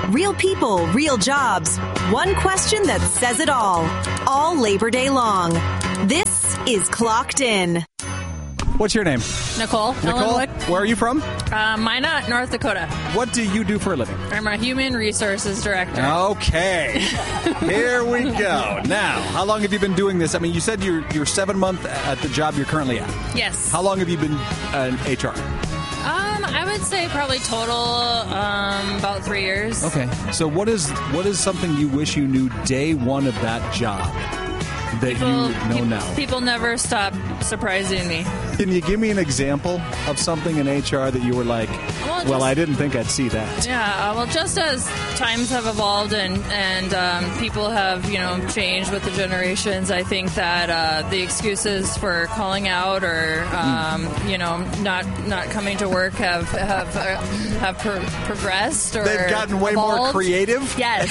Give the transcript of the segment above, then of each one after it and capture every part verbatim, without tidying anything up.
Real people, real jobs. One question that says it all. All Labor Day long. This is Clocked In. What's your name? Nicole. Nicole, Ellenwood. Where are you from? Uh, Minot, North Dakota. What do you do for a living? I'm a human resources director. Okay. Here we go. Now, how long have you been doing this? I mean, you said you're you're seven months at the job you're currently at. Yes. How long have you been uh, in H R? Um, I would say probably total um, about three years. Okay. So what is what is something you wish you knew day one of that job that People, you know pe- now? People never stop surprising me. Can you give me an example of something in H R that you were like, Well, well, just- I didn't think I'd see that? Yeah, uh, well, just as times have evolved and and um, people have you know changed with the generations, I think that uh, the excuses for calling out or um, Mm. you know not not coming to work have have uh, have pro- progressed or They've gotten way more evolved. creative? Yes.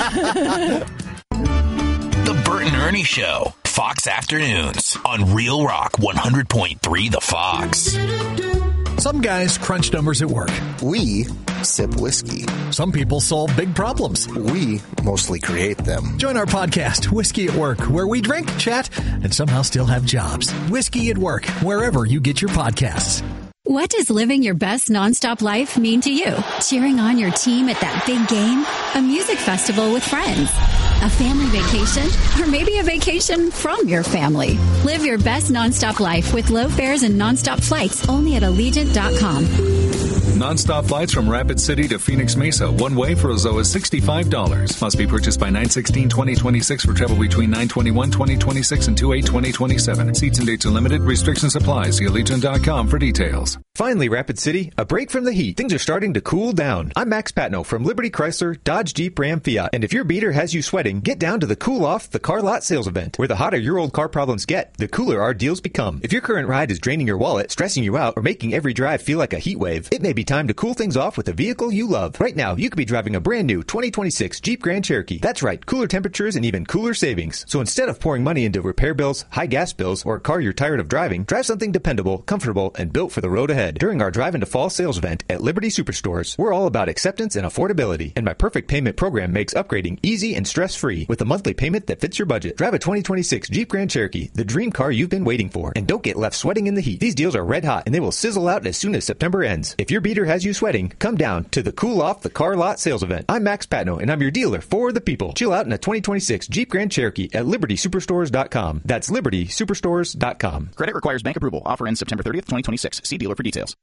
The Bert and Ernie Show, Fox Afternoons on Real Rock one hundred point three The Fox. Some guys crunch numbers at work. We sip whiskey. Some people solve big problems. We mostly create them. Join our podcast, Whiskey at Work, where we drink, chat, and somehow still have jobs. Whiskey at Work, wherever you get your podcasts. What does living your best nonstop life mean to you? Cheering on your team at that big game? A music festival with friends? A family vacation? Or maybe a vacation from your family? Live your best nonstop life with low fares and nonstop flights only at Allegiant dot com. Nonstop flights from Rapid City to Phoenix Mesa, one way for as low as sixty-five dollars. Must be purchased by nine sixteen twenty twenty-six for travel between nine twenty-one twenty twenty-six and two eight twenty twenty-seven. Seats and dates are limited. Restrictions apply. See Allegiant dot com for details. Finally, Rapid City, a break from the heat. Things are starting to cool down. I'm Max Patno from Liberty Chrysler, Dodge, Jeep, Ram, Fiat. And if your beater has you sweating, get down to the Cool Off the Car Lot sales event. Where the hotter your old car problems get, the cooler our deals become. If your current ride is draining your wallet, stressing you out, or making every drive feel like a heat wave, it may be time to cool things off with a vehicle you love. Right now, you could be driving a brand new twenty twenty-six Jeep Grand Cherokee. That's right, cooler temperatures and even cooler savings. So instead of pouring money into repair bills, high gas bills, or a car you're tired of driving, drive something dependable, comfortable, and built for the road ahead. During our Drive into Fall sales event at Liberty Superstores, we're all about acceptance and affordability. And my Perfect Payment program makes upgrading easy and stress-free with a monthly payment that fits your budget. Drive a twenty twenty-six Jeep Grand Cherokee, the dream car you've been waiting for. And don't get left sweating in the heat. These deals are red hot and they will sizzle out as soon as September ends. If your beater has you sweating, come down to the Cool Off the Car Lot sales event. I'm Max Patno and I'm your dealer for the people. Chill out in a twenty twenty-six Jeep Grand Cherokee at Liberty Superstores dot com. That's Liberty Superstores dot com. Credit requires bank approval. Offer ends September thirtieth, twenty twenty-six. See dealer for details.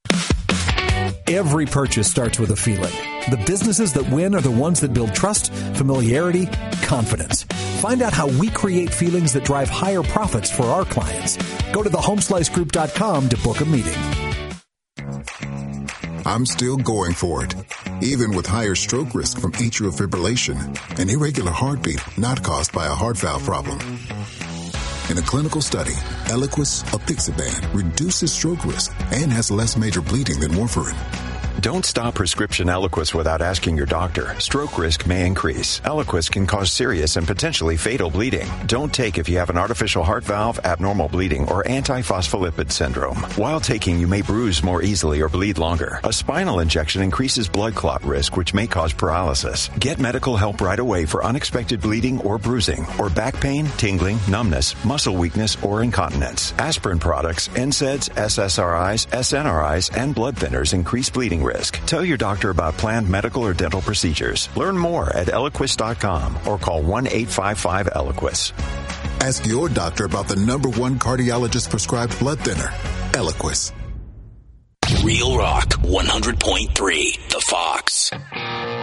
Every purchase starts with a feeling. The businesses that win are the ones that build trust, familiarity, confidence. Find out how we create feelings that drive higher profits for our clients. Go to the home slice group dot com to book a meeting. I'm still going for it, even with higher stroke risk from atrial fibrillation, an irregular heartbeat not caused by a heart valve problem. In a clinical study, Eliquis apixaban reduces stroke risk and has less major bleeding than warfarin. Don't stop prescription Eliquis without asking your doctor. Stroke risk may increase. Eliquis can cause serious and potentially fatal bleeding. Don't take if you have an artificial heart valve, abnormal bleeding, or antiphospholipid syndrome. While taking, you may bruise more easily or bleed longer. A spinal injection increases blood clot risk, which may cause paralysis. Get medical help right away for unexpected bleeding or bruising, or back pain, tingling, numbness, muscle weakness, or incontinence. Aspirin products, N SAIDs, S S R Is, S N R Is, and blood thinners increase bleeding risk. Tell your doctor about planned medical or dental procedures. Learn more at Eliquis dot com or call one eight five five Eliquis. Ask your doctor about the number one cardiologist prescribed blood thinner, Eliquis. Real Rock one hundred point three The Fox.